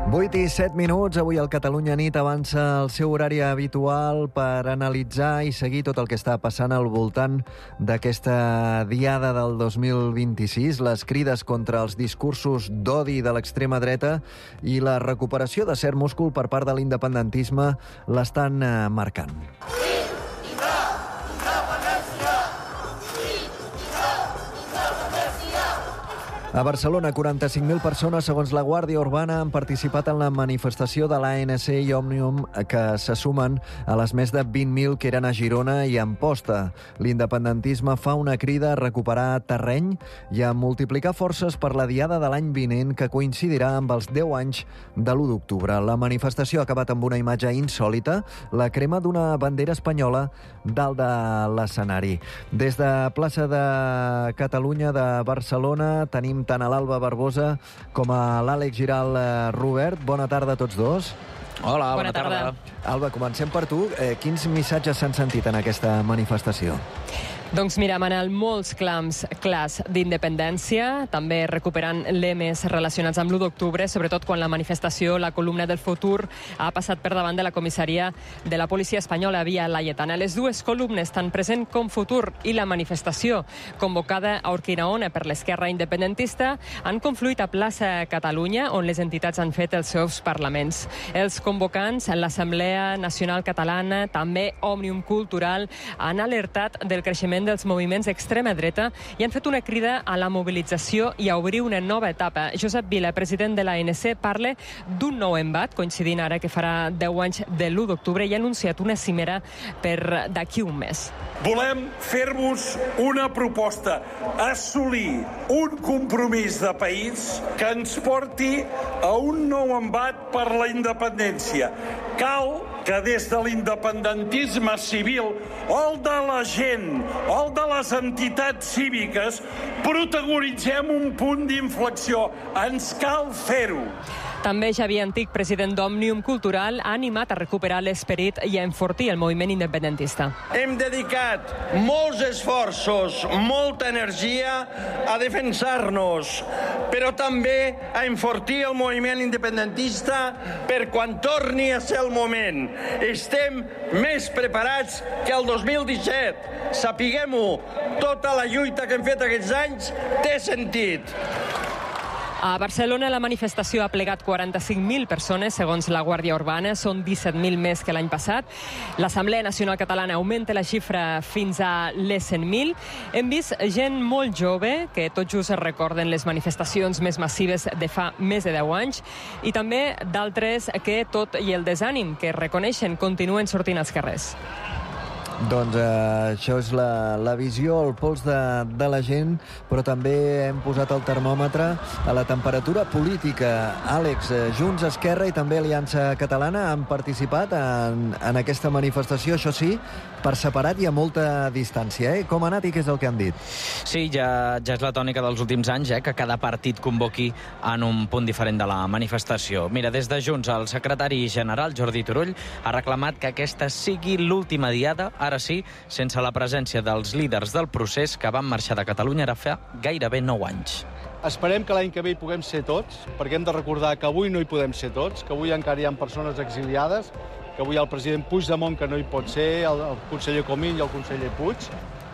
8 i 7 minuts, avui al Catalunya Nit avança el seu horari habitual per analitzar i seguir tot el que està passant al voltant d'aquesta diada del 2026, les crides contra els discursos d'odi de l'extrema dreta i la recuperació de cert múscul per part de l'independentisme l'estan marcant. A Barcelona, 45.000 persones, segons la Guàrdia Urbana, han participat en la manifestació de l'ANC i Òmnium, que se sumen a les més de 20.000 que eren a Girona i a Amposta. L'independentisme fa una crida a recuperar terreny i a multiplicar forces per la diada de l'any vinent, que coincidirà amb els 10 anys de l'1 d'octubre. La manifestació ha acabat amb una imatge insòlita, la crema d'una bandera espanyola dalt de l'escenari. Des de plaça de Catalunya de Barcelona tenim tant a l'Alba Barbosa com a l'Àlex Giral. Robert, bona tarda a tots dos. Hola, bona tarda. Alba, comencem per tu. Quins missatges s'han sentit en aquesta manifestació? Doncs mira, Manel, molts clams clars d'independència, també recuperant lemes relacionats amb l'1 d'octubre, sobretot quan la manifestació, la columna del futur, ha passat per davant de la comissaria de la policia espanyola Via Laietana. Les dues columnes, tant present com futur, i la manifestació convocada a Urquinaona per l'esquerra independentista, han confluït a plaça Catalunya, on les entitats han fet els seus parlaments. Els convocants, l'Assemblea Nacional Catalana, també Òmnium Cultural, han alertat del creixement dels moviments d'extrema dreta i han fet una crida a la mobilització i a obrir una nova etapa. Josep Vila, president de l'ANC, parla d'un nou embat, coincidint ara que farà 10 anys de l'1 d'octubre, i ha anunciat una cimera per d'aquí un mes. Volem fer-vos una proposta, assolir un compromís de país que ens porti a un nou embat per la independència. Cal que des de l'independentisme civil o el de la gent o el de les entitats cíviques protagonitzem un punt d'inflexió. Ens cal fer-ho. També Xavier Antic, president d'Òmnium Cultural, ha animat a recuperar l'esperit i a enfortir el moviment independentista. Hem dedicat molts esforços, molta energia a defensar-nos, però també a enfortir el moviment independentista per quan torni a ser el moment. Estem més preparats que el 2017. Sapiguem-ho, tota la lluita que hem fet aquests anys té sentit. A Barcelona la manifestació ha plegat 45.000 persones, segons la Guàrdia Urbana. Són 17.000 més que l'any passat. L'Assemblea Nacional Catalana augmenta la xifra fins a les 100.000. Hem vist gent molt jove, que tot just recorden les manifestacions més massives de fa més de 10 anys, i també d'altres que, tot i el desànim que reconeixen, continuen sortint als carrers. Doncs això és la visió, el pols de la gent, però també hem posat el termòmetre a la temperatura política. Àlex, Junts, Esquerra i també Aliança Catalana han participat en aquesta manifestació, això sí, per separat i a molta distància. Com ha anat i què és el que han dit? Sí, ja és la tònica dels últims anys, que cada partit convoqui en un punt diferent de la manifestació. Mira, des de Junts, el secretari general, Jordi Turull, ha reclamat que aquesta sigui l'última diada, ara sí, sense la presència dels líders del procés que van marxar de Catalunya ara fa gairebé 9 anys. Esperem que l'any que ve hi puguem ser tots, perquè hem de recordar que avui no hi podem ser tots, que avui encara hi ha persones exiliades, que avui hi ha el president Puigdemont que no hi pot ser, el conseller Comín i el conseller Puig.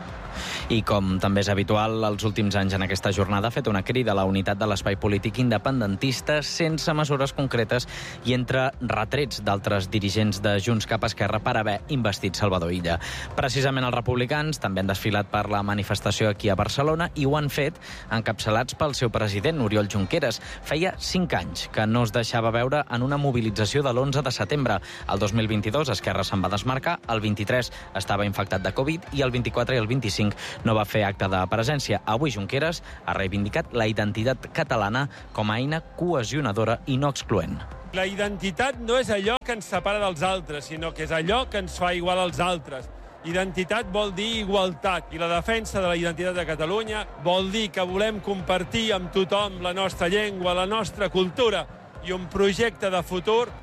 I com també és habitual els últims anys en aquesta jornada, ha fet una crida a la unitat de l'espai polític independentista sense mesures concretes i entre retrets d'altres dirigents de Junts cap a Esquerra per haver investit Salvador Illa. Precisament els republicans també han desfilat per la manifestació aquí a Barcelona i ho han fet encapçalats pel seu president, Oriol Junqueras. Feia 5 anys que no es deixava veure en una mobilització de l'11 de setembre. El 2022 Esquerra se'n va desmarcar, el 23 estava infectat de Covid i el 24 i el 25 no va fer acte de presència. Avui Junqueras ha reivindicat la identitat catalana com a eina cohesionadora i no excloent. La identitat no és allò que ens separa dels altres, sinó que és allò que ens fa igual als altres. Identitat vol dir igualtat, i la defensa de la identitat de Catalunya vol dir que volem compartir amb tothom la nostra llengua, la nostra cultura i un projecte de futur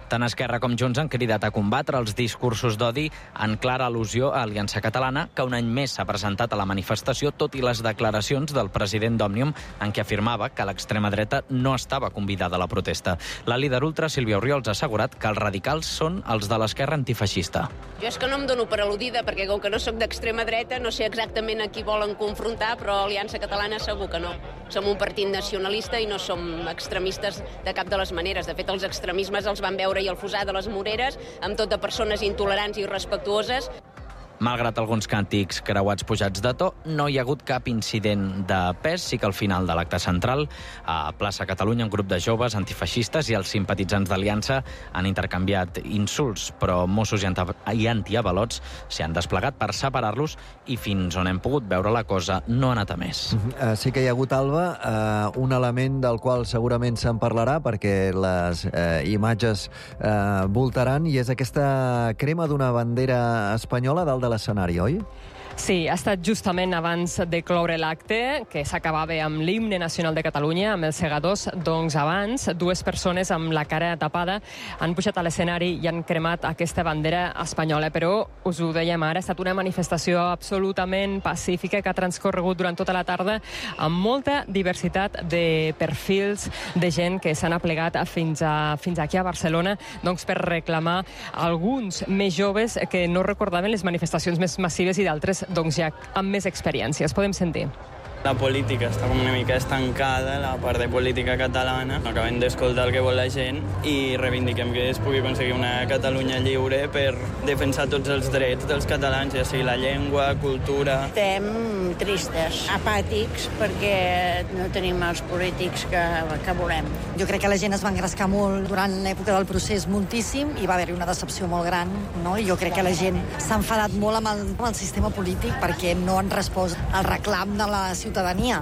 Tant Esquerra com Junts han cridat a combatre els discursos d'odi en clara al·lusió a Aliança Catalana, que un any més s'ha presentat a la manifestació, tot i les declaracions del president d'Òmnium en què afirmava que l'extrema dreta no estava convidada a la protesta. La líder ultra, Sílvia Orriols, ha assegurat que els radicals són els de l'esquerra antifeixista. Jo és que no em dono per al·ludida, perquè com que no sóc d'extrema dreta, no sé exactament a qui volen confrontar, però Aliança Catalana segur que no. Som un partit nacionalista i no som extremistes de cap de les maneres. De fet, els extremismes els van veure i el Fossar de les Moreres, amb tot de persones intolerants i irrespectuoses. Malgrat alguns càntics creuats pujats de to, no hi ha hagut cap incident de pes. Sí que al final de l'acte central, a Plaça Catalunya, un grup de joves antifeixistes i els simpatitzants d'Aliança han intercanviat insults, però Mossos i antiavalots s'hi han desplegat per separar-los i fins on hem pogut veure la cosa no ha anat a més. Sí que hi ha hagut, Alba, un element del qual segurament se'n parlarà perquè les imatges voltaran, i és aquesta crema d'una bandera espanyola dalt de l'escenari, oi? Sí, ha estat justament abans de cloure l'acte, que s'acabava amb l'himne nacional de Catalunya, amb els segadors. Doncs abans, dues persones amb la cara tapada han pujat a l'escenari i han cremat aquesta bandera espanyola. Però, us ho dèiem ara, ha estat una manifestació absolutament pacífica que ha transcorregut durant tota la tarda amb molta diversitat de perfils de gent que s'han aplegat fins aquí a Barcelona, doncs per reclamar alguns més joves que no recordaven les manifestacions més massives i d'altres doncs ja amb més experiències. Podem sentir. La política està com una mica estancada, la part de política catalana. Acabem d'escoltar el que vol la gent i reivindiquem que es pugui aconseguir una Catalunya lliure per defensar tots els drets dels catalans, ja sigui la llengua, cultura. Estem tristes, apàtics, perquè no tenim els polítics que volem. Jo crec que la gent es va engrescar molt durant l'època del procés, moltíssim, i va haver-hi una decepció molt gran, no? I jo crec que la gent s'ha enfadat molt amb el sistema polític perquè no han respost al reclam de la ciutadania.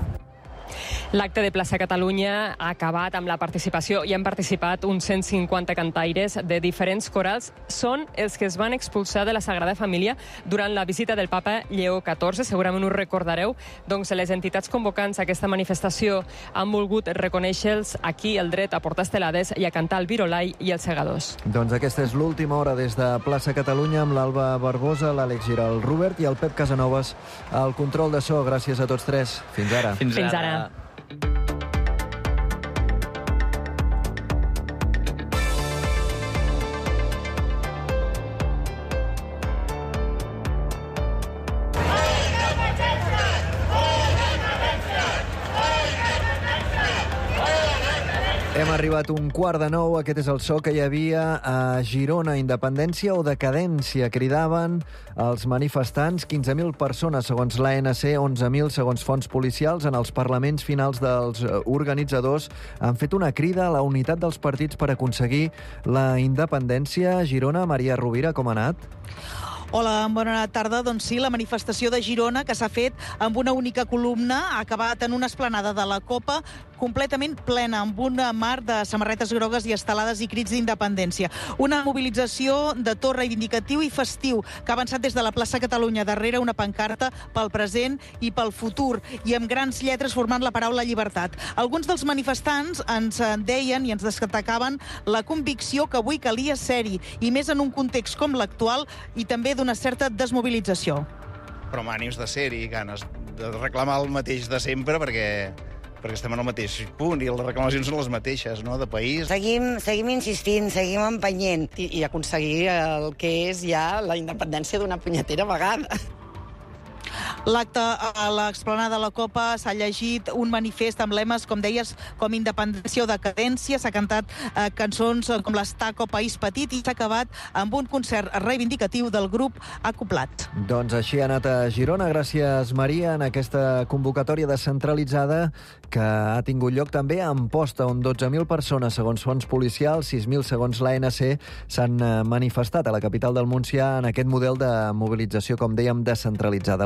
L'acte de Plaça Catalunya ha acabat amb la participació i han participat uns 150 cantaires de diferents corals. Són els que es van expulsar de la Sagrada Família durant la visita del papa Lleó XIV. Segurament ho recordareu. Doncs les entitats convocants a aquesta manifestació han volgut reconèixer-los aquí el dret a portar estelades i a cantar el virolai i els segadors. Doncs aquesta és l'última hora des de Plaça Catalunya amb l'Alba Barbosa, l'Àlex Giral, el Robert i el Pep Casanovas al control de so. Gràcies a tots tres. Fins ara. Fins ara. Hem arribat 8:45. Aquest és el so que hi havia a Girona. Independència o decadència, cridaven els manifestants. 15.000 persones, segons l'ANC, 11.000 segons fonts policials. En els parlaments finals dels organitzadors han fet una crida a la unitat dels partits per aconseguir la independència. A Girona, Maria Rovira, com ha anat? Hola, bona tarda. Doncs sí, la manifestació de Girona, que s'ha fet amb una única columna, ha acabat en una esplanada de la Copa completament plena, amb un mar de samarretes grogues i estelades i crits d'independència. Una mobilització de to reivindicatiu i festiu que ha avançat des de la plaça Catalunya, darrere una pancarta pel present i pel futur, i amb grans lletres formant la paraula llibertat. Alguns dels manifestants ens deien i ens destacaven la convicció que avui calia ser-hi, i més en un context com l'actual i també d'una certa desmobilització. Però amb ànims de ser-hi, ganes de reclamar el mateix de sempre, perquè estem en el mateix punt i les reclamacions són les mateixes, no?, de país. Seguim insistint, seguim empenyent. I aconseguir el que és ja la independència d'una punyetera vegada. L'acte a l'explanada de la Copa s'ha llegit un manifest amb lemes, com deies, com independència o decadència. S'ha cantat cançons com l'Estaco, País Petit, i s'ha acabat amb un concert reivindicatiu del grup Acoblat. Doncs així ha anat a Girona. Gràcies, Maria, en aquesta convocatòria descentralitzada que ha tingut lloc també a Amposta, on 12.000 persones, segons fonts policials, 6.000 segons l'ANC, s'han manifestat a la capital del Montsià en aquest model de mobilització, com dèiem, descentralitzada. La reivindicació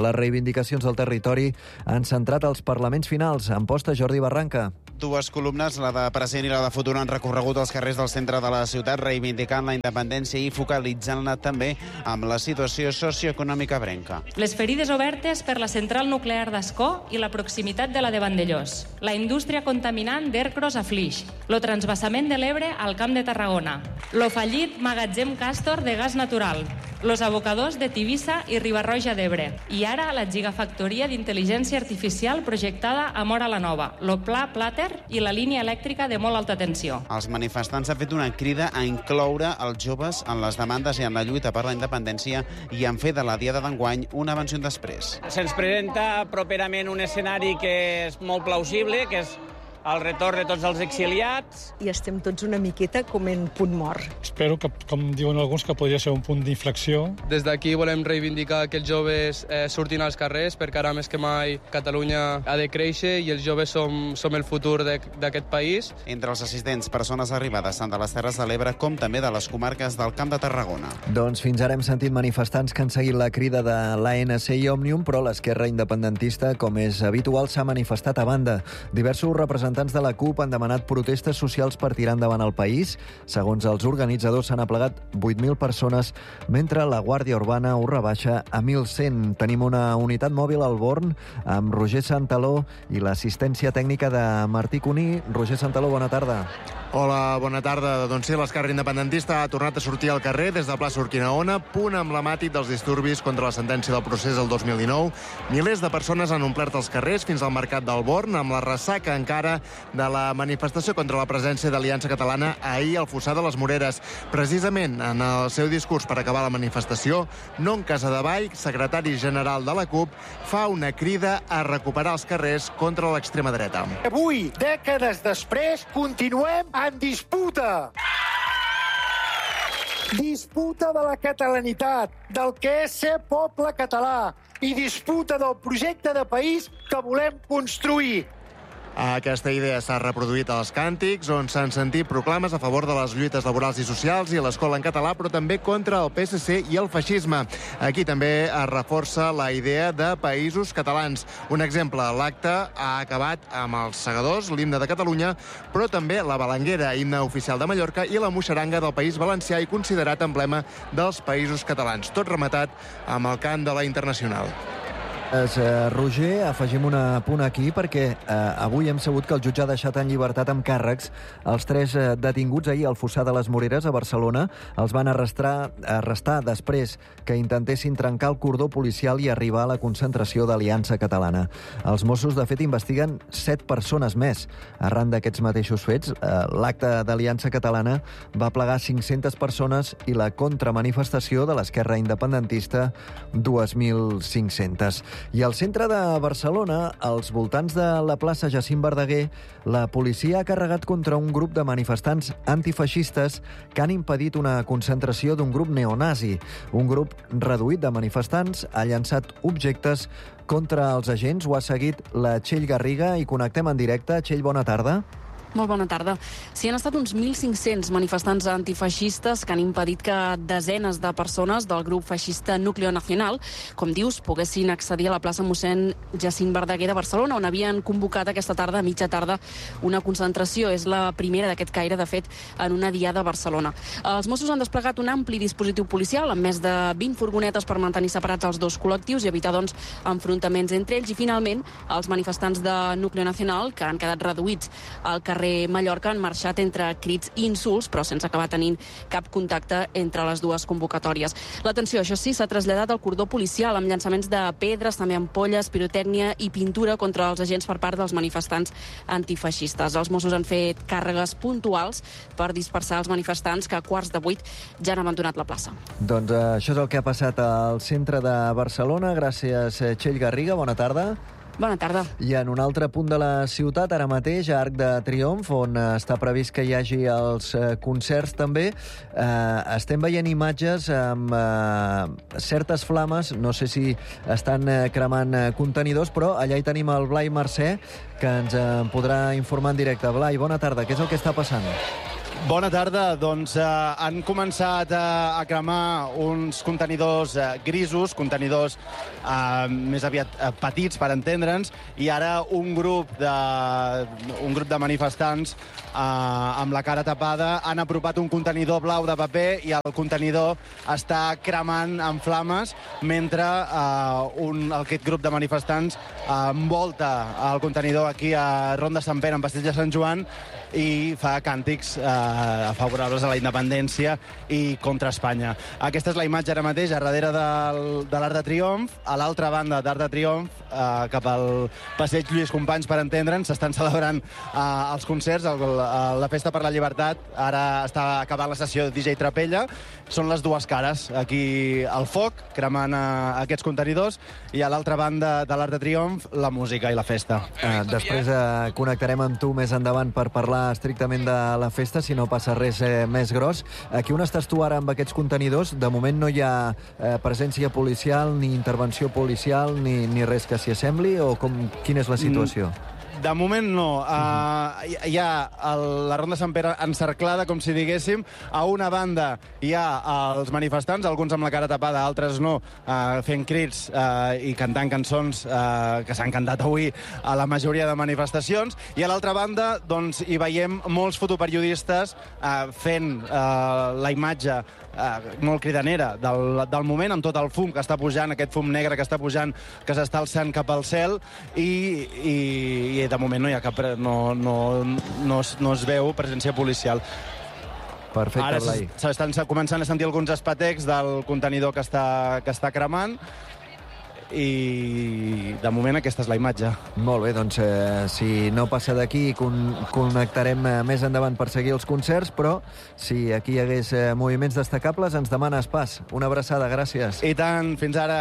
reivindicacions del territori han centrat els parlaments finals. En posta Jordi Barranca. Dues columnes, la de present i la de futur, han recorregut els carrers del centre de la ciutat reivindicant la independència i focalitzant-la també amb la situació socioeconòmica brenca. Les ferides obertes per la central nuclear d'Ascó i la proximitat de la de Vandellós. La indústria contaminant d'Ercros a Flix. Lo transvasament de l'Ebre al Camp de Tarragona. Lo fallit magatzem Castor de gas natural. Los abocadors de Tivissa i Riba-roja d'Ebre. I ara la gigafactoria d'intel·ligència artificial projectada a Móra la Nova. Lo Pla Plàter i la línia elèctrica de molt alta tensió. Els manifestants han fet una crida a incloure els joves en les demandes i en la lluita per la independència i han fet de la Diada d'enguany un abans i un després. Se'ns presenta properament un escenari que és molt plausible, que és el retorn de tots els exiliats. I estem tots una miqueta com en punt mort. Espero que, com diuen alguns, que podria ser un punt d'inflexió. Des d'aquí volem reivindicar que els joves surtin als carrers, perquè ara més que mai Catalunya ha de créixer i els joves som el futur d'aquest país. Entre els assistents, persones arribades tant de les Terres de l'Ebre com també de les comarques del Camp de Tarragona. Doncs fins ara hem sentit manifestants que han seguit la crida de l'ANC i Òmnium, però l'esquerra independentista, com és habitual, s'ha manifestat a banda. Diversos representants de la CUP han demanat protestes socials per tirar endavant el país. Segons els organitzadors, s'han aplegat 8.000 persones, mentre la Guàrdia Urbana ho rebaixa a 1.100. Tenim una unitat mòbil al Born amb Roger Santaló i l'assistència tècnica de Martí Cuní. Roger Santaló, bona tarda. Hola, bona tarda. Doncs sí, l'esquerra independentista ha tornat a sortir al carrer des de plaça Urquinaona, punt emblemàtic dels disturbis contra la sentència del procés del 2019. Milers de persones han omplert els carrers fins al mercat del Born, amb la ressaca encara de la manifestació contra la presència d'Aliança Catalana ahir al Fossar de les Moreres. Precisament en el seu discurs per acabar la manifestació, Non Casadevall, secretari general de la CUP, fa una crida a recuperar els carrers contra l'extrema dreta. Avui, dècades després, continuem en disputa. Disputa de la catalanitat, del que és ser poble català i disputa del projecte de país que volem construir. Aquesta idea s'ha reproduït als càntics, on s'han sentit proclames a favor de les lluites laborals i socials i l'escola en català, però també contra el PSC i el feixisme. Aquí també es reforça la idea de països catalans. Un exemple, l'acte ha acabat amb els segadors, l'himne de Catalunya, però també la balanguera, himne oficial de Mallorca, i la moixeranga del País Valencià i considerat emblema dels països catalans. Tot rematat amb el cant de la Internacional. Roger, afegim un punt aquí perquè avui hem sabut que el jutge ha deixat en llibertat amb càrrecs els 3 detinguts ahir al Fossar de les Moreres a Barcelona. Els van arrestar després que intentessin trencar el cordó policial i arribar a la concentració d'Aliança Catalana. Els Mossos, de fet, investiguen 7 persones més. Arran d'aquests mateixos fets, l'acte d'Aliança Catalana va plegar 500 persones i la contramanifestació de l'esquerra independentista 2.500. I al centre de Barcelona, als voltants de la plaça Jacint Verdaguer, la policia ha carregat contra un grup de manifestants antifeixistes que han impedit una concentració d'un grup neonazi. Un grup reduït de manifestants ha llançat objectes contra els agents. Ho ha seguit la Txell Garriga i connectem en directe. Txell, bona tarda. Molt bona tarda. Sí, han estat uns 1.500 manifestants antifeixistes que han impedit que desenes de persones del grup feixista Núcleo Nacional, com dius, poguessin accedir a la plaça mossèn Jacint Verdaguer de Barcelona, on havien convocat aquesta tarda, a mitja tarda, una concentració. És la primera d'aquest caire, de fet, en una diada a Barcelona. Els Mossos han desplegat un ampli dispositiu policial amb més de 20 furgonetes per mantenir separats els dos col·lectius i evitar, doncs, enfrontaments entre ells. I, finalment, els manifestants de Núcleo Nacional, que han quedat reduïts al carrer Mallorca, han marxat entre crits i insults, però sense acabar tenint cap contacte entre les dues convocatòries. L'atenció, això sí, s'ha traslladat al cordó policial amb llançaments de pedres, també ampolles, pirotècnia i pintura contra els agents per part dels manifestants antifeixistes. Els Mossos han fet càrregues puntuals per dispersar els manifestants que a 7:15 ja han abandonat la plaça. Doncs això és el que ha passat al centre de Barcelona. Gràcies, Txell Garriga. Bona tarda. Bona tarda. I en un altre punt de la ciutat, ara mateix, a Arc de Triomf, on està previst que hi hagi els concerts també, estem veient imatges amb certes flames, no sé si estan cremant contenidors, però allà hi tenim el Blai Mercè, que ens en podrà informar en directe. Blai, bona tarda, què és el que està passant? Bona tarda. Doncs han començat a cremar uns contenidors grisos, contenidors més aviat petits, per entendre'ns, i ara un grup de manifestants amb la cara tapada han apropat un contenidor blau de paper i el contenidor està cremant en flames mentre aquest grup de manifestants envolta el contenidor aquí a Ronda Sant Pere, en Passeig de Sant Joan, i fa càntics favorables a la independència i contra Espanya. Aquesta és la imatge ara mateix, a darrere de l'Arc de Triomf. A l'altra banda d'Arc de Triomf, cap al Passeig Lluís Companys, per entendre'ns, s'estan celebrant els concerts, la Festa per la Llibertat. Ara està acabant la sessió de DJ Trapella. Són les dues cares. Aquí el foc, cremant aquests contenidors, i a l'altra banda de l'Arc de Triomf, la música i la festa. Després connectarem amb tu més endavant per parlar estrictament de la festa, si no passa res més gros. Aquí on estàs tu ara amb aquests contenidors? De moment no hi ha presència policial, ni intervenció policial, ni res que s'hi assembli, o quina és la situació? De moment no. Hi ha la Ronda Sant Pere encerclada, com si diguéssim. A una banda hi ha els manifestants, alguns amb la cara tapada, altres no, fent crits i cantant cançons que s'han cantat avui a la majoria de manifestacions. I a l'altra banda doncs, hi veiem molts fotoperiodistes fent la imatge molt cridanera del moment, amb tot el fum que està pujant, aquest fum negre que està pujant, que s'està alçant cap al cel, i de moment no hi ha cap... no es veu presència policial. Perfecte, ara Blai. S'estan començant a sentir alguns espetecs del contenidor que està cremant, i de moment aquesta és la imatge. Molt bé, doncs si no passa d'aquí connectarem més endavant per seguir els concerts, però si aquí hi hagués moviments destacables ens demanes pas. Una abraçada, gràcies. I tant, fins ara.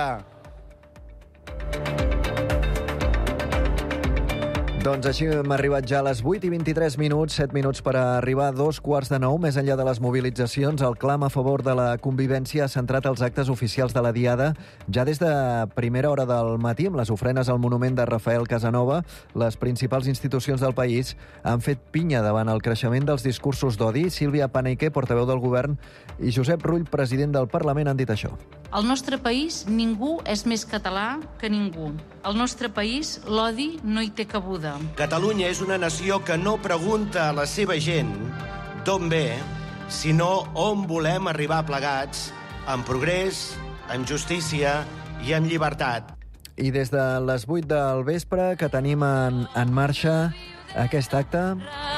Doncs així hem arribat ja a les 8:23, 7 minuts per arribar a 8:45. Més enllà de les mobilitzacions, el clam a favor de la convivència ha centrat els actes oficials de la Diada. Ja des de primera hora del matí, amb les ofrenes al monument de Rafael Casanova, les principals institucions del país han fet pinya davant el creixement dels discursos d'odi. Sílvia Paneque, portaveu del govern, i Josep Rull, president del Parlament, han dit això. Al nostre país ningú és més català que ningú. Al nostre país l'odi no hi té cabuda. Catalunya és una nació que no pregunta a la seva gent d'on ve, sinó on volem arribar plegats, amb progrés, amb justícia i amb llibertat. I des de les 8 del vespre que tenim en marxa aquest acte...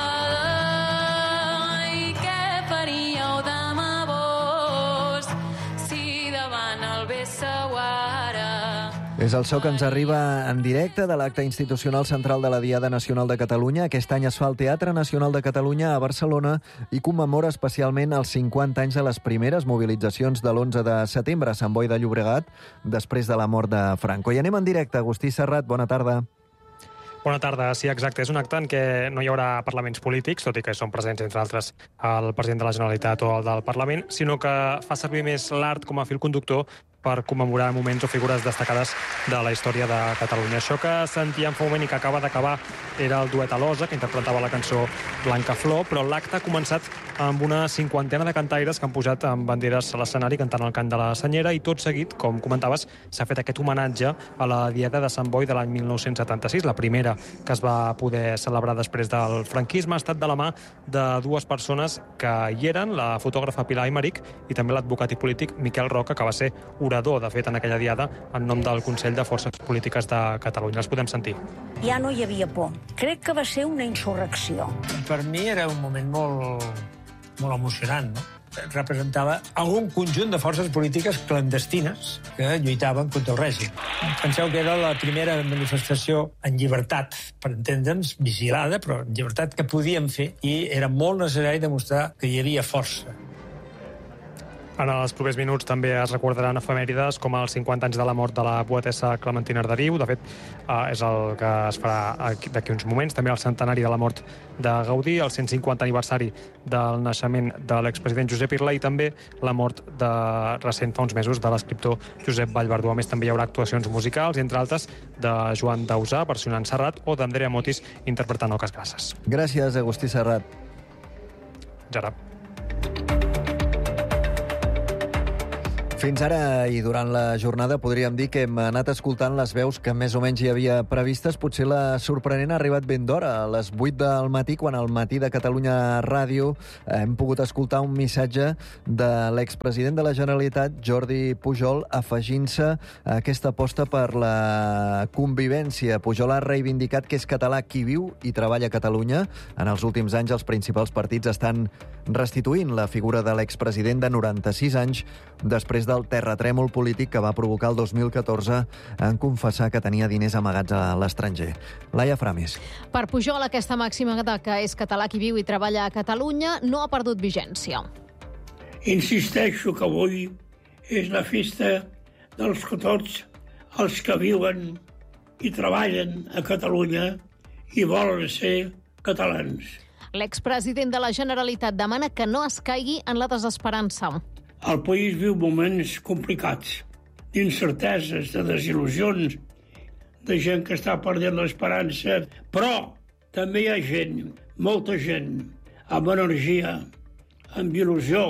És el so que ens arriba en directe de l'acte institucional central de la Diada Nacional de Catalunya. Aquest any es fa al Teatre Nacional de Catalunya a Barcelona i commemora especialment els 50 anys de les primeres mobilitzacions de l'11 de setembre a Sant Boi de Llobregat, després de la mort de Franco. I anem en directe. Agustí Serrat, bona tarda. Bona tarda. Sí, exacte. És un acte en què no hi haurà parlaments polítics, tot i que són presents, entre altres, el president de la Generalitat o el del Parlament, sinó que fa servir més l'art com a fil conductor per commemorar moments o figures destacades de la història de Catalunya. Això que sentíem fa un moment i que acaba d'acabar era el duet Alosa, que interpretava la cançó Blanca Flor, però l'acte ha començat amb una cinquantena de cantaires que han pujat amb banderes a l'escenari cantant el cant de la Senyera, i tot seguit, com comentaves, s'ha fet aquest homenatge a la Diada de Sant Boi de l'any 1976, la primera que es va poder celebrar després del franquisme. Ha estat de la mà de dues persones que hi eren, la fotògrafa Pilar Aymerich i també l'advocat i polític Miquel Roca, que va ser orador, de fet, en aquella Diada, en nom del Consell de Forces Polítiques de Catalunya. Els podem sentir. Ja no hi havia por. Crec que va ser una insurrecció. Per mi era un moment molt emocionant, no? Representava algun conjunt de forces polítiques clandestines que lluitaven contra el règim. Penseu que era la primera manifestació en llibertat, per entendre'ns, vigilada, però en llibertat, que podíem fer, i era molt necessari demostrar que hi havia força. En els propers minuts també es recordaran efemèrides com els 50 anys de la mort de la poetessa Clementina Arderiu. De fet, és el que es farà d'aquí uns moments. També el centenari de la mort de Gaudí, el 150 aniversari del naixement de l'expresident Josep Irla i també la mort recent fa uns mesos de l'escriptor Josep Vallverdú. A més, també hi haurà actuacions musicals, entre altres de Joan Dausà, versionant Serrat, o d'Andrea Motis interpretant Oques Grasses. Gràcies, Agustí Serrat. Gerard. Fins ara i durant la jornada podríem dir que hem anat escoltant les veus que més o menys hi havia previstes. Potser la sorprenent ha arribat ben d'hora, a les 8 del matí, quan al Matí de Catalunya Ràdio hem pogut escoltar un missatge de l'expresident de la Generalitat, Jordi Pujol, afegint-se a aquesta aposta per la convivència. Pujol ha reivindicat que és català qui viu i treballa a Catalunya. En els últims anys els principals partits estan restituint la figura de l'expresident de 96 anys després del terratrèmol polític que va provocar el 2014 en confessar que tenia diners amagats a l'estranger. Laia Framis. Per Pujol, aquesta màxima de que és català qui viu i treballa a Catalunya no ha perdut vigència. Insisteixo que avui és la festa dels tots els que viuen i treballen a Catalunya i volen ser catalans. L'expresident de la Generalitat demana que no es caigui en la desesperança. El país viu moments complicats, d'incerteses, de desil·lusions, de gent que està perdent l'esperança, però també hi ha gent, molta gent, amb energia, amb il·lusió.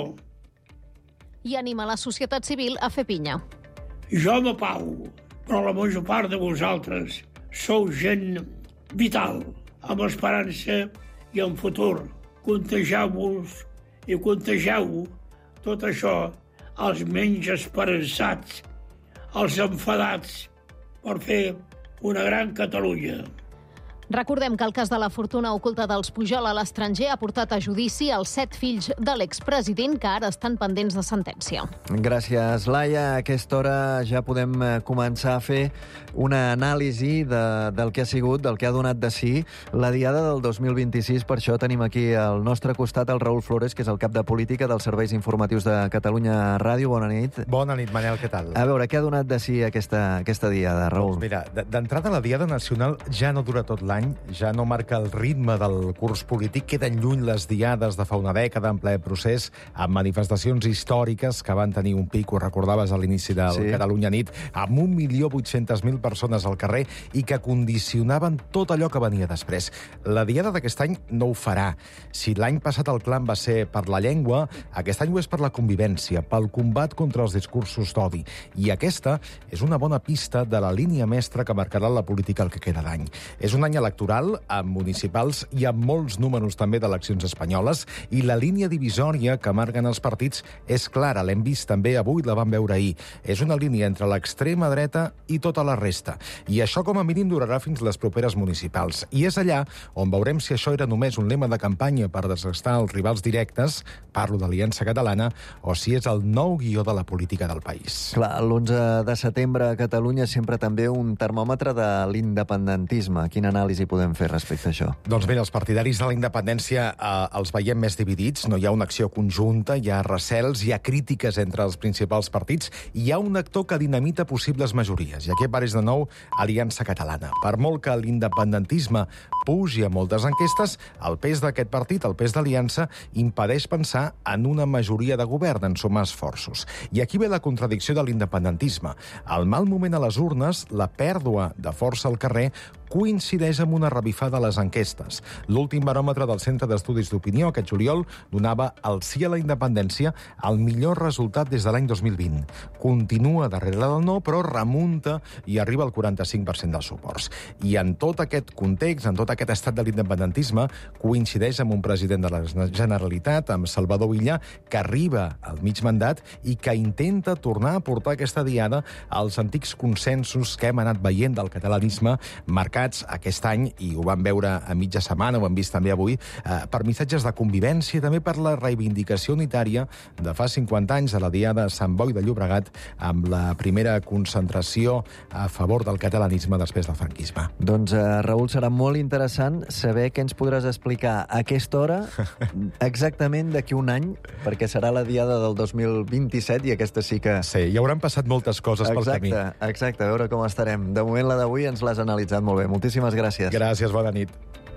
I anima la societat civil a fer pinya. Jo m'apago, però la major part de vosaltres sou gent vital, amb esperança i amb futur. Contagieu-vos i contagieu tot això als menys esperançats, als enfadats, per fer una gran Catalunya. Recordem que el cas de la fortuna oculta dels Pujol a l'estranger ha portat a judici els 7 fills de l'expresident que ara estan pendents de sentència. Gràcies, Laia. A aquesta hora ja podem començar a fer una anàlisi del que ha sigut, del que ha donat de si la diada del 2026. Per això tenim aquí al nostre costat el Raül Flores, que és el cap de política dels serveis informatius de Catalunya Ràdio. Bona nit. Bona nit, Manel, què tal? A veure, què ha donat de si aquesta diada, Raül? Doncs mira, d'entrada la diada nacional ja no dura tot l'any, ja no marca el ritme del curs polític, queden lluny les diades de fa una dècada en ple procés, amb manifestacions històriques que van tenir un pic, ho recordaves a l'inici del Catalunya Nit, amb 1.800.000 persones al carrer i que condicionaven tot allò que venia després. La diada d'aquest any no ho farà. Si l'any passat el clam va ser per la llengua, aquest any ho és per la convivència, pel combat contra els discursos d'odi. I aquesta és una bona pista de la línia mestra que marcarà la política el que queda d'any. És un any electoral, amb municipals i amb molts números també d'eleccions espanyoles, i la línia divisòria que marquen els partits és clara, l'hem vist també avui, la vam veure ahir. És una línia entre l'extrema dreta i tota la resta. I això com a mínim durarà fins les properes municipals. I és allà on veurem si això era només un lema de campanya per desgastar els rivals directes, parlo d'Aliança Catalana, o si és el nou guió de la política del país. Clar, l'11 de setembre a Catalunya sempre també un termòmetre de l'independentisme. Quina anàlisi podem fer respecte a això? Doncs mira, els partidaris de la independència els veiem més dividits, no hi ha una acció conjunta, hi ha recels, hi ha crítiques entre els principals partits, i hi ha un actor que dinamita possibles majories. I aquí apareix de nou Aliança Catalana. Per molt que l'independentisme pugi a moltes enquestes, el pes d'aquest partit, el pes d'Aliança, impedeix pensar en una majoria de govern, en sumar esforços. I aquí ve la contradicció de l'independentisme. Al mal moment a les urnes, la pèrdua de força al carrer coincideix amb una revifada a les enquestes. L'últim baròmetre del Centre d'Estudis d'Opinió aquest juliol donava el sí a la independència el millor resultat des de l'any 2020. Continua darrere del no, però remunta i arriba al 45% dels suports. I en tot aquest context, en tot aquest estat de l'independentisme, coincideix amb un president de la Generalitat, amb Salvador Illa, que arriba al mig mandat i que intenta tornar a portar aquesta diada als antics consensos que hem anat veient del catalanisme marcats aquest any, i ho vam veure a mitja setmana, ho hem vist també avui, per missatges de convivència i també per la reivindicació unitària de fa 50 anys de la diada a Sant Boi de Llobregat, amb la primera concentració a favor del catalanisme després del franquisme. Doncs, Raül, serà molt interessant saber què ens podràs explicar a aquesta hora exactament d'aquí un any, perquè serà la diada del 2027 i aquesta sí que... Sí, hi hauran passat moltes coses pel camí. Exacte, a veure com estarem. De moment, la d'avui ens l'has analitzat molt bé. Moltíssimes gràcies. Gràcies, bona nit.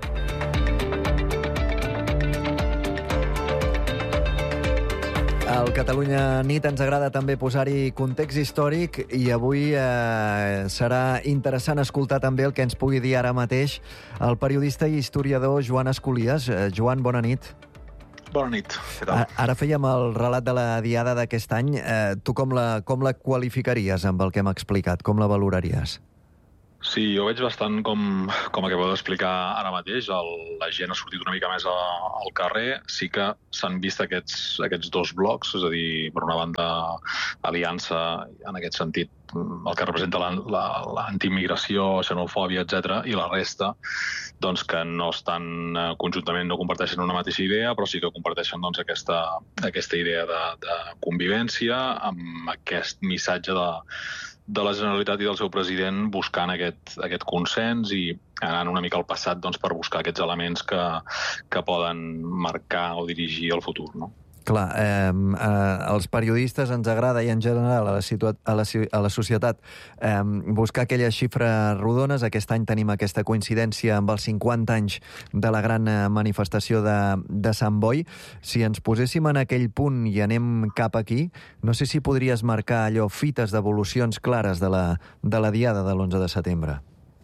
Al Catalunya Nit ens agrada també posar-hi context històric i avui serà interessant escoltar també el que ens pugui dir ara mateix el periodista i historiador Joan Escolies. Joan, bona nit. Bona nit. Què tal? Ara fèiem el relat de la diada d'aquest any. Tu com la qualificaries amb el que hem explicat? Com la valoraries? Sí, jo veig bastant com acabeu d'explicar ara mateix. La gent ha sortit una mica més al carrer. Sí que s'han vist aquests dos blocs, és a dir, per una banda, aliança, en aquest sentit, el que representa l'antiimmigració, xenofòbia, etc., i la resta, doncs, que no estan conjuntament, no comparteixen una mateixa idea, però sí que comparteixen doncs, aquesta idea de convivència, amb aquest missatge de la Generalitat i del seu president buscant aquest consens i anant una mica al passat doncs, per buscar aquests elements que poden marcar o dirigir el futur, no? Clar, als periodistes ens agrada i en general a la societat buscar aquelles xifres rodones. Aquest any tenim aquesta coincidència amb els 50 anys de la gran manifestació de Sant Boi. Si ens poséssim en aquell punt i anem cap aquí, no sé si podries marcar allò fites d'evolucions clares de la diada de l'11 de setembre.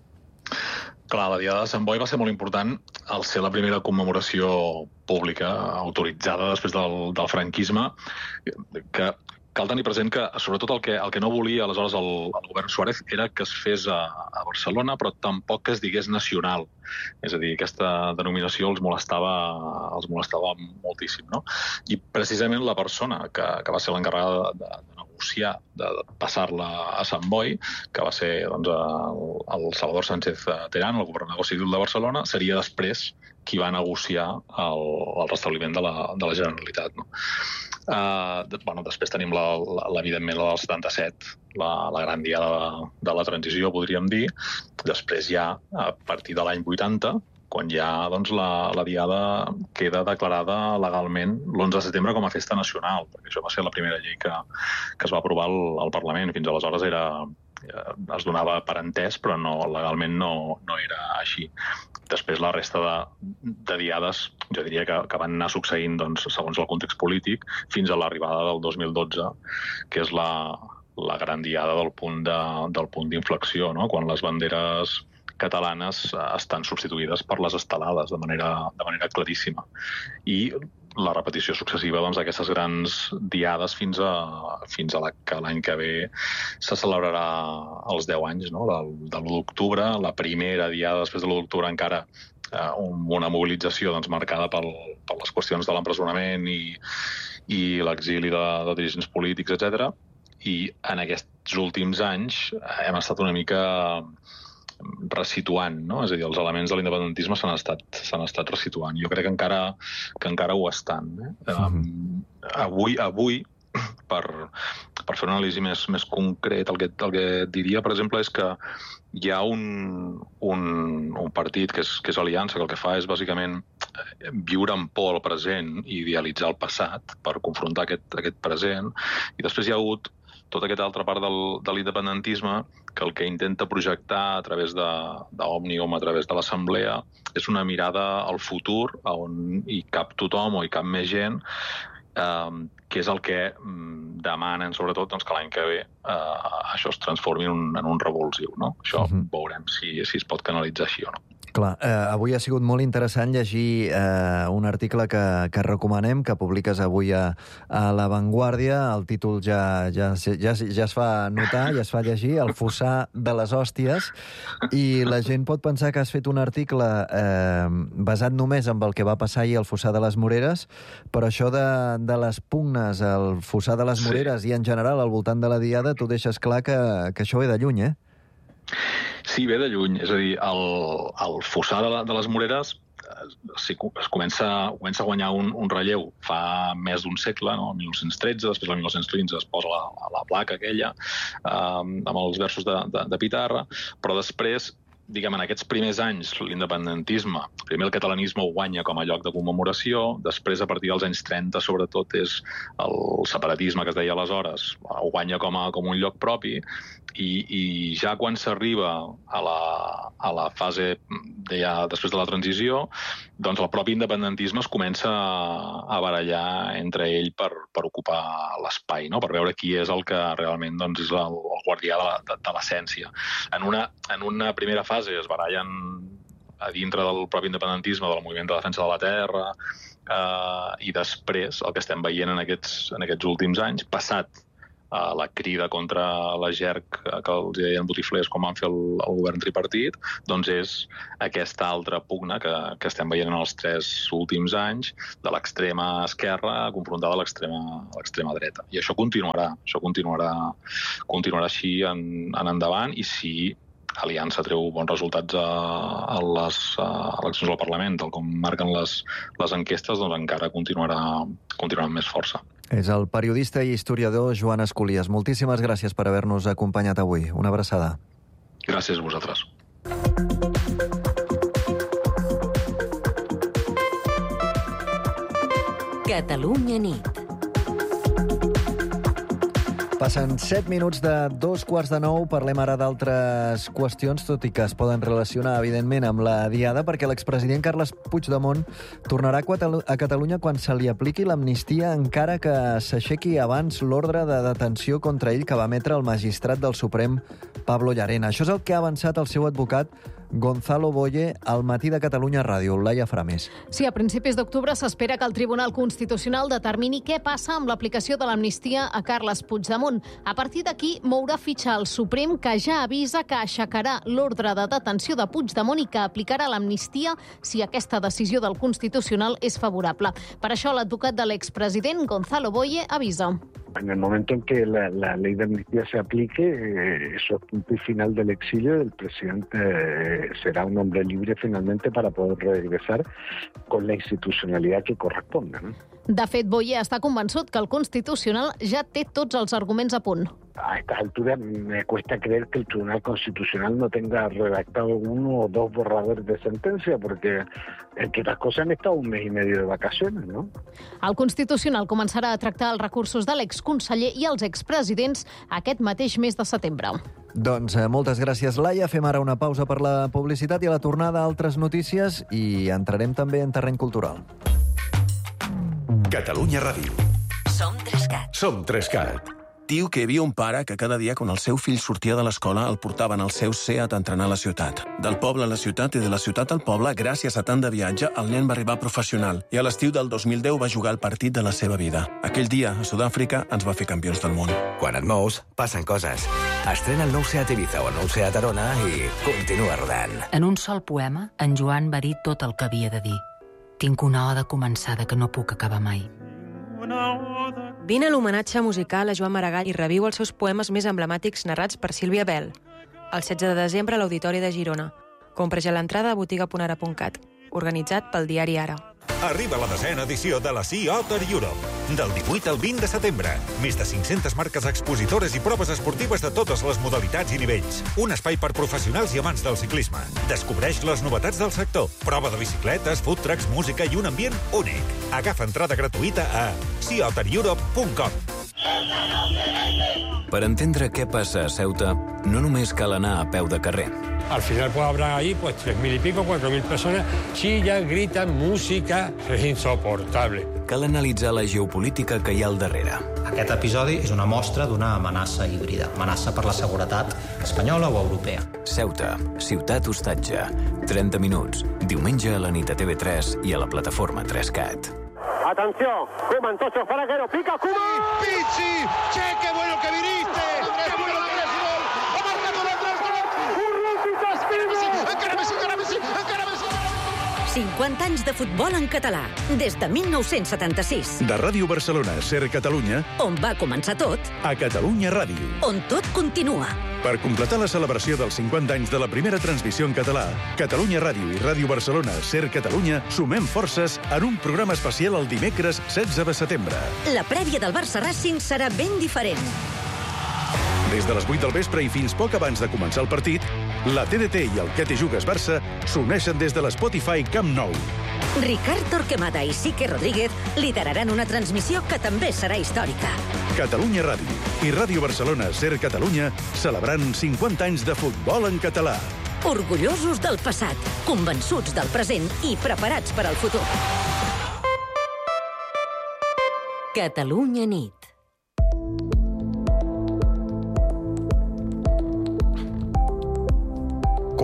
Clar, la diada de Sant Boi va ser molt important al ser la primera commemoració pública autoritzada després del franquisme, que cal tenir present que, sobretot, el que no volia aleshores el govern Suárez era que es fes a Barcelona, però tampoc que es digués nacional. És a dir, aquesta denominació els molestava moltíssim, no? I precisament la persona que va ser l'encarregada de negociar, de passar-la a Sant Boi, que va ser doncs, el Salvador Sánchez Terán, el governador civil de Barcelona, seria després qui va negociar el restabliment de la Generalitat, no? Després tenim, evidentment, la del 77, la gran diada de la transició, podríem dir. Després ja, a partir de l'any 80, quan ja doncs, la diada queda declarada legalment l'11 de setembre com a festa nacional, perquè això va ser la primera llei que es va aprovar al Parlament. Fins aleshores es donava per entès, però legalment no era així. Després la resta de diades, jo diria que van anar succeint doncs, segons el context polític, fins a l'arribada del 2012, que és la gran diada del punt d'inflexió, no? Quan les banderes catalanes estan substituïdes per les estelades de manera claríssima. I la repetició successiva d'aquestes grans diades fins a que l'any que ve se celebrarà els 10 anys, no? De l'1 d'octubre, la primera diada després de l'1 d'octubre encara una mobilització doncs, marcada per les qüestions de l'empresonament i l'exili de dirigents polítics, etc. I en aquests últims anys hem estat una mica resituant, no? És a dir, els elements de l'independentisme s'han estat resituant. Jo crec que encara ho estan. Avui, per fer una anàlisi més concret, el que diria, per exemple, és que hi ha un partit que és Aliança, que el que fa és bàsicament viure en por el present i idealitzar el passat per confrontar aquest present, i després hi ha hagut tota aquesta altra part de l'independentisme que el que intenta projectar a través d'Òmnium, a través de l'Assemblea, és una mirada al futur on hi cap tothom o hi cap més gent, que és el que demanen, sobretot, doncs, que l'any que ve això es transformi en un revulsiu, no? Això veurem si es pot canalitzar així o no. Clar, avui ha sigut molt interessant llegir un article que recomanem, que publiques avui a La Vanguardia. El títol ja es fa notar, ja es fa llegir, El fossar de les hòsties, i la gent pot pensar que has fet un article basat només en el que va passar ahir al fossar de les Moreres, però això de les pugnes al fossar de les Moreres i en general al voltant de la diada, tu deixes clar que això ve de lluny, eh? Sí, ve de lluny. És a dir, el fossar de les Moreres es comença a guanyar un relleu fa més d'un segle, no? El 1913, després el 1915 es posa la placa aquella amb els versos de Pitarra, però després, diguem, en aquests primers anys, l'independentisme, primer el catalanisme ho guanya com a lloc de commemoració, després, a partir dels anys 30, sobretot, és el separatisme que es deia aleshores, ho guanya com un lloc propi, i ja quan s'arriba a la fase després de la transició, doncs el propi independentisme es comença a barallar entre ell per ocupar l'espai, no? Per veure qui és el que realment doncs, és el guardià de l'essència. En una primera fase es barallen a dintre del propi independentisme, del moviment de defensa de la terra, i després el que estem veient en aquests últims anys, passat la crida contra la GERC que els deien botiflers com van fer el govern tripartit, doncs és aquesta altra pugna que estem veient en els 3 últims anys de l'extrema esquerra confrontada a l'extrema dreta. I això continuarà així en endavant, i si Aliança treu bons resultats a les eleccions al Parlament, tal com marquen les enquestes, doncs encara continuarà amb més força. És el periodista i historiador Joan Esculies. Moltíssimes gràcies per haver-nos acompanyat avui. Una abraçada. Gràcies a vosaltres. Catalunya nit. Passen 7 minuts de 2:45. Parlem ara d'altres qüestions, tot i que es poden relacionar, evidentment, amb la diada, perquè l'expresident Carles Puigdemont tornarà a Catalunya quan se li apliqui l'amnistia, encara que s'aixequi abans l'ordre de detenció contra ell que va emetre el magistrat del Suprem, Pablo Llarena. Això és el que ha avançat el seu advocat Gonzalo Boye al Matí de Catalunya Ràdio. Laia Frames. Sí, a principis d'octubre s'espera que el Tribunal Constitucional determini què passa amb l'aplicació de l'amnistia a Carles Puigdemont. A partir d'aquí, mourà fitxa al Suprem, que ja avisa que aixecarà l'ordre de detenció de Puigdemont i que aplicarà l'amnistia si aquesta decisió del Constitucional és favorable. Per això, l'advocat de l'expresident, Gonzalo Boye, avisa. En el momento en que la ley de amnistía se aplique, eso es punto y final del exilio. El presidente será un hombre libre finalmente para poder regresar con la institucionalidad que corresponda, ¿no? De fet, Boye està convençut que el Constitucional ja té tots els arguments a punt. A esta altura me cuesta creer que el Tribunal Constitucional no tenga redactado 1 o 2 borradores de sentencia, porque entre las cosas han estado 1 mes y medio de vacaciones, ¿no? El Constitucional començarà a tractar els recursos de l'exconseller i els expresidents aquest mateix mes de setembre. Doncs moltes gràcies, Laia. Fem ara una pausa per la publicitat i a la tornada altres notícies i entrarem també en terreny cultural. Catalunya Ràdio. Som 3CAT. Som 3CAT. Diu que hi havia un pare que cada dia, quan el seu fill sortia de l'escola, el portaven al seu SEAT a entrenar a la ciutat. Del poble a la ciutat i de la ciutat al poble, gràcies a tant de viatge, el nen va arribar professional i a l'estiu del 2010 va jugar el partit de la seva vida. Aquell dia, a Sud-àfrica, ens va fer campions del món. Quan et mous, passen coses. Estrena el nou SEAT Ibiza o el nou SEAT Arona i continua rodant. En un sol poema, en Joan va dir tot el que havia de dir. Tinc una oda començada que no puc acabar mai. Vine a l'homenatge musical a Joan Maragall i reviu els seus poemes més emblemàtics narrats per Sílvia Bell. El 16 de desembre a l'Auditori de Girona. Compra ja l'entrada a botiga.ara.cat. Organitzat pel diari Ara. Arriba la 10ª edició de la Sea Otter Europe. Del 18 al 20 de setembre. Més de 500 marques expositores i proves esportives de totes les modalitats i nivells. Un espai per professionals i amants del ciclisme. Descobreix les novetats del sector. Prova de bicicletes, food trucks, música i un ambient únic. Agafa entrada gratuïta a seaottereurope.com. Per entendre què passa a Ceuta, no només cal anar a peu de carrer. Al final pues habrá ahí 3.000 y pico, 4.000 personas, chillan, gritan, música, es insoportable. Cal analitzar la geopolítica que hi ha al darrere. Aquest episodi és una mostra d'una amenaça híbrida, amenaça per la seguretat espanyola o europea. Ceuta, ciutat hostatge, 30 minuts, diumenge a la nit a TV3 i a la plataforma 3CAT. Atención, Koeman, Tocho, Faraguero, pica Koeman. Pichi, che, qué bueno que viniste. Qué bueno que eres gol. Ha marcado el Andrés Gol. Urruti, Caspiri. Encara Messi, encara Messi, encara Messi. 50 anys de futbol en català, des de 1976. De Ràdio Barcelona, Ser Catalunya, On va començar tot, a Catalunya Ràdio. on tot continua. Per completar la celebració dels 50 anys de la primera transmissió en català, Catalunya Ràdio i Ràdio Barcelona, Ser Catalunya, sumem forces en un programa especial el dimecres 16 de setembre. La prèvia del Barça-Racing serà ben diferent. Des de les 8 del vespre i fins poc abans de començar el partit, la TDT i el Que te jugues Barça s'uneixen des de l'Spotify Camp Nou. Ricard Torquemada i Sique Rodríguez lideraran una transmissió que també serà històrica. Catalunya Ràdio i Ràdio Barcelona, Ser Catalunya, celebrant 50 anys de futbol en català. Orgullosos del passat, convençuts del present i preparats per al futur. Catalunya nit.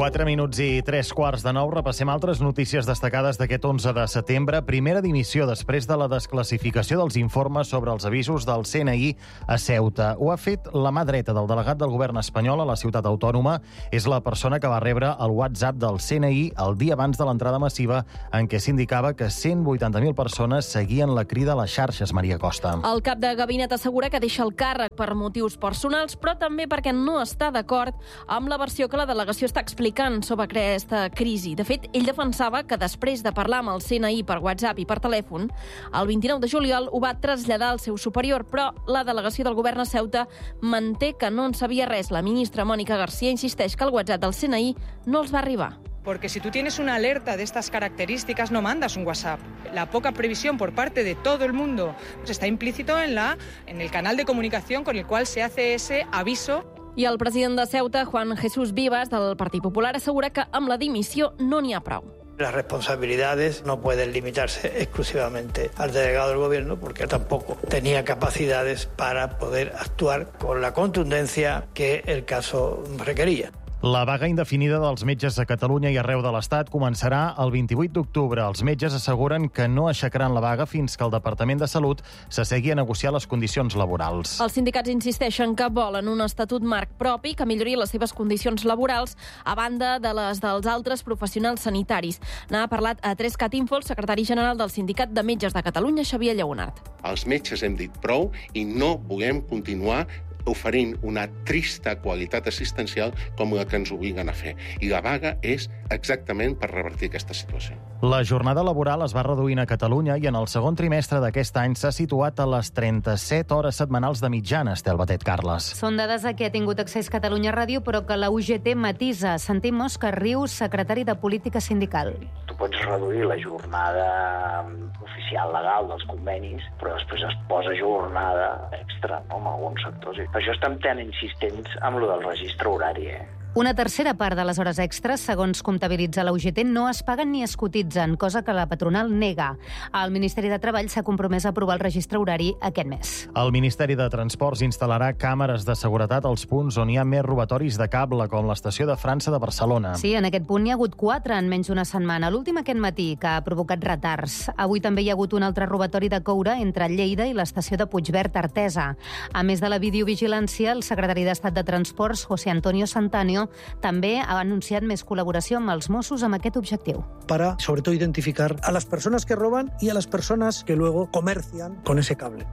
4 minuts i 3:15. Repassem altres notícies destacades d'aquest 11 de setembre. Primera dimissió després de la desclassificació dels informes sobre els avisos del CNI a Ceuta. Ho ha fet la mà dreta del delegat del govern espanyol a la ciutat autònoma. És la persona que va rebre el WhatsApp del CNI el dia abans de l'entrada massiva en què s'indicava que 180.000 persones seguien la crida a les xarxes. Maria Costa. El cap de gabinet assegura que deixa el càrrec per motius personals, però també perquè no està d'acord amb la versió que la delegació està explicant sobre aquesta crisi. De fet, ell defensava que després de parlar amb el CNI per WhatsApp i per telèfon, el 29 de juliol ho va traslladar al seu superior, però la delegació del govern a Ceuta manté que no en sabia res. La ministra Mònica García insisteix que el WhatsApp del CNI no els va arribar. Porque si tú tienes una alerta de estas características, no mandas un WhatsApp. La poca previsión por parte de todo el mundo está implícito en el canal de comunicación con el cual se hace ese aviso. I el president de Ceuta, Juan Jesús Vivas, del Partit Popular, assegura que amb la dimissió no n'hi ha prou. Las responsabilidades no pueden limitarse exclusivamente al delegado del gobierno porque tampoco tenía capacidades para poder actuar con la contundencia que el caso requería. La vaga indefinida dels metges a Catalunya i arreu de l'Estat començarà el 28 d'octubre. Els metges asseguren que no aixecaran la vaga fins que el Departament de Salut s'assegui a negociar les condicions laborals. Els sindicats insisteixen que volen un estatut marc propi que millori les seves condicions laborals a banda de les dels altres professionals sanitaris. N'ha parlat a 3cat Info el secretari general del Sindicat de Metges de Catalunya, Xavier Lleonart. Els metges hem dit prou i no volem continuar oferint una trista qualitat assistencial com la que ens obliguen a fer. I la vaga és exactament per revertir aquesta situació. La jornada laboral es va reduint a Catalunya i en el segon trimestre d'aquest any s'ha situat a les 37 hores setmanals de mitjana, Estel Batet, Carles. Són dades a què ha tingut accés Catalunya Ràdio, però que la UGT matisa. Sentim Òscar Rius, secretari de Política Sindical. Tu pots reduir la jornada oficial legal dels convenis, però després es posa jornada extra, no?, en alguns sectors. Per això estem tan insistents amb lo del registre horari, Una tercera part de les hores extres, segons comptabilitza la UGT, no es paguen ni es cotitzen, cosa que la patronal nega. El Ministeri de Treball s'ha compromès a aprovar el registre horari aquest mes. El Ministeri de Transports instal·larà càmeres de seguretat als punts on hi ha més robatoris de cable, com l'estació de França de Barcelona. Sí, en aquest punt hi ha hagut 4 en menys d'una setmana. L'últim aquest matí, que ha provocat retards. Avui també hi ha hagut un altre robatori de coure entre Lleida i l'estació de Puigverd Artesa. A més de la videovigilància, el secretari d'Estat de Transports, José Antonio Santanio, també ha anunciat més col·laboració amb els Mossos amb aquest objectiu. Para, sobre todo, identificar a las personas que roban y a las personas que luego comercian con ese cable.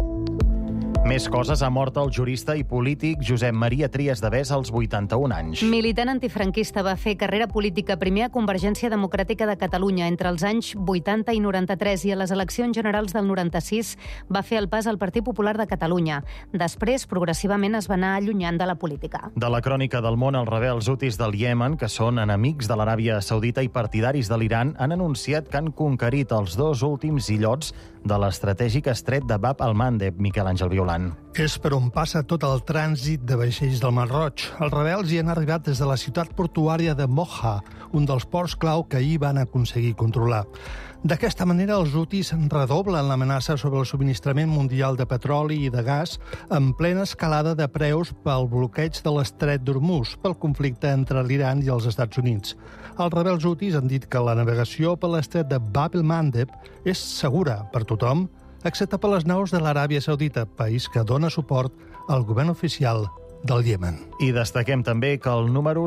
Més coses. Ha mort el jurista i polític Josep Maria Trias de Bes als 81 anys. Militant antifranquista, va fer carrera política primer a Convergència Democràtica de Catalunya entre els anys 80 i 93 i a les eleccions generals del 96 va fer el pas al Partit Popular de Catalunya. Després, progressivament, es va anar allunyant de la política. De la crònica del món, els rebels hutis del Iemen, que són enemics de l'Aràbia Saudita i partidaris de l'Iran, han anunciat que han conquerit els 2 últims illots de l'estratègic estret de Bab al-Mandeb. Miquel Àngel Violant. És per on passa tot el trànsit de vaixells del Mar Roig. Els rebels hi han arribat des de la ciutat portuària de Moha, un dels ports clau que ahir van aconseguir controlar. D'aquesta manera, els hutis redoblen l'amenaça sobre el subministrament mundial de petroli i de gas en plena escalada de preus pel bloqueig de l'estret d'Hormuz, pel conflicte entre l'Iran i els Estats Units. Els rebels hutis han dit que la navegació per l'estret de Bab el-Mandeb és segura per tothom, excepte per les naus de l'Aràbia Saudita, país que dona suport al govern oficial del Iemen. I destaquem també que el número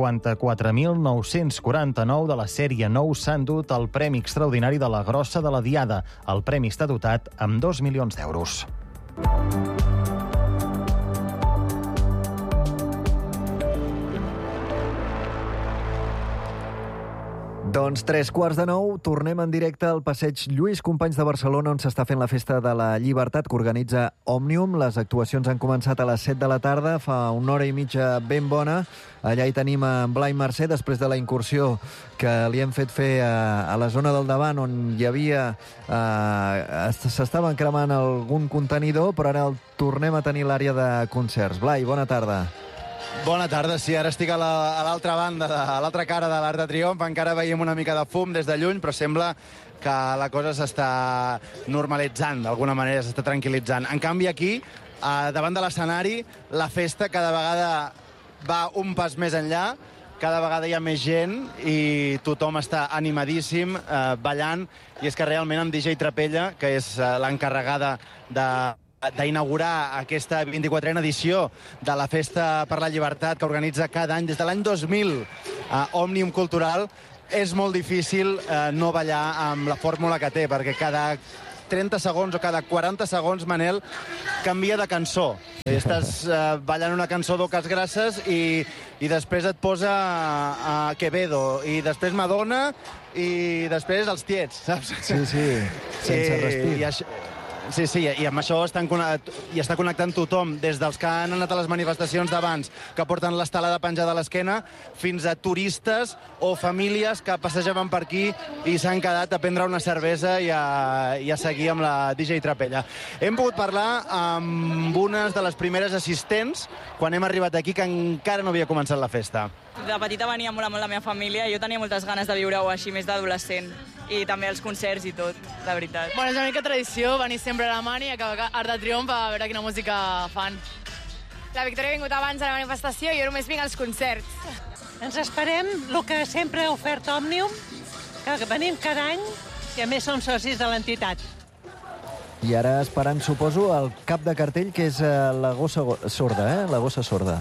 54.949 de la sèrie 9 s'ha endut el Premi Extraordinari de la Grossa de la Diada. El premi està dotat amb 2 milions d'euros. Doncs 9:15, tornem en directe al passeig Lluís Companys de Barcelona, on s'està fent la Festa de la Llibertat que organitza Òmnium. Les actuacions han començat a les 7 de la tarda, fa una hora i mitja ben bona. Allà hi tenim en Blai Mercè, després de la incursió que li hem fet fer a la zona del davant, on hi havia... s'estaven cremant algun contenidor, però ara el tornem a tenir l'àrea de concerts. Blai, bona tarda. Bona tarda, sí, ara estic a l'altra banda, a l'altra cara de l'Arc de Triomf, encara veiem una mica de fum des de lluny, però sembla que la cosa s'està normalitzant, d'alguna manera s'està tranquil·litzant. En canvi aquí, davant de l'escenari, la festa cada vegada va un pas més enllà, cada vegada hi ha més gent i tothom està animadíssim, ballant, i és que realment amb DJ Trapella, que és l'encarregada d'inaugurar aquesta 24a edició de la Festa per la Llibertat que organitza cada any des de l'any 2000 Òmnium Cultural, és molt difícil no ballar amb la fórmula que té, perquè cada 30 segons o cada 40 segons, Manel, canvia de cançó. Estàs ballant una cançó d'Ocas Grasses i després et posa Quevedo, i després Madonna, i després els Tiets, saps? Sí, sense respir. Sí, i amb això està connectant tothom, des dels que han anat a les manifestacions d'abans, que porten l'estelada penjada a l'esquena, fins a turistes o famílies que passejaven per aquí i s'han quedat a prendre una cervesa i a seguir amb la DJ Trapella. Hem pogut parlar amb unes de les primeres assistents quan hem arribat aquí, que encara no havia començat la festa. De petita venia molt la meva família i jo tenia moltes ganes de viure-ho així, més d'adolescent. I també els concerts i tot, la veritat. Bueno, és una mica tradició venir sempre a la Mani i acabar Arc de Triomf a veure quina música fan. La Victòria ha vingut abans a la manifestació i jo només vinc als concerts. Ens esperem el que sempre ha ofert Òmnium, que venim cada any i a més som socis de l'entitat. I ara esperant, suposo, el cap de cartell, que és la gossa sorda, La gossa sorda.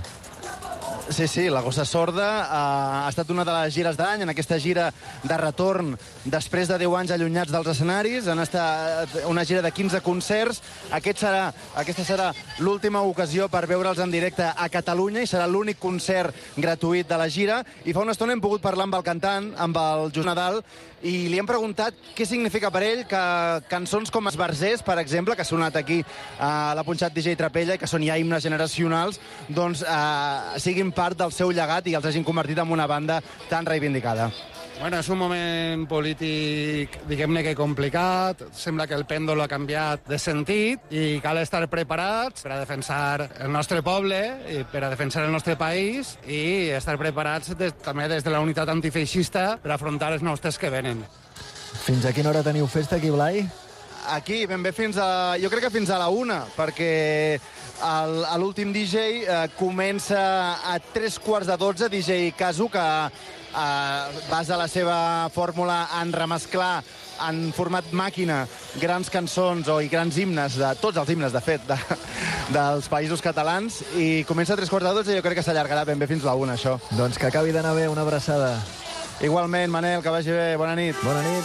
Sí, la Gossa Sorda ha estat una de les gires de l'any, en aquesta gira de retorn després de 10 anys allunyats dels escenaris. Han estat una gira de 15 concerts. Aquesta serà l'última ocasió per veure'ls en directe a Catalunya i serà l'únic concert gratuït de la gira. I fa una estona hem pogut parlar amb el cantant, amb el Just Nadal, i li hem preguntat què significa per ell que cançons com Esbarzers, per exemple, que ha sonat aquí a l'ha punxat DJ Trapella i que són ja himnes generacionals, doncs siguin part del seu llegat i els hagin convertit en una banda tan reivindicada. Bueno, és un moment polític, diguem-ne que complicat. Sembla que el pèndol ha canviat de sentit i cal estar preparats per a defensar el nostre poble i per a defensar el nostre país i estar preparats també des de la unitat antifeixista per afrontar els nous temps que venen. Fins a quina hora teniu festa aquí, Blai? Aquí ben bé jo crec que fins a la 1, perquè l'últim DJ comença a 3:15, DJ Casu, que basa la seva fórmula en remesclar en format màquina grans cançons i grans himnes, tots els himnes, de fet, dels països catalans, i comença a 3:15 i jo crec que s'allargarà ben bé fins a la 1, això. Doncs que acabi d'anar bé, una abraçada. Igualment, Manel, que vagi bé. Bona nit. Bona nit.